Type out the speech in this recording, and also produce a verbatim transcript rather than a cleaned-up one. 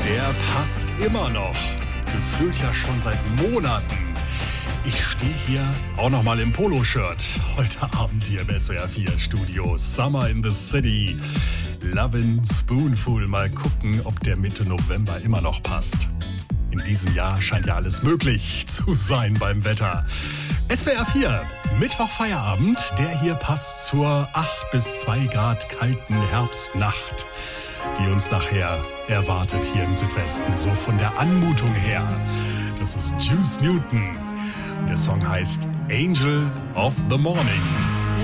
Der passt immer noch. Gefühlt ja schon seit Monaten. Ich stehe hier auch noch mal im Poloshirt. Heute Abend hier im S W R vier Studio. Summer in the City. Lovin' Spoonful. Mal gucken, ob der Mitte November immer noch passt. In diesem Jahr scheint ja alles möglich zu sein beim Wetter. S W R vier, Mittwoch Feierabend. Der hier passt zur acht bis zwei Grad kalten Herbstnacht, die uns nachher erwartet hier im Südwesten. So von der Anmutung her. Das ist Juice Newton. Der Song heißt Angel of the Morning.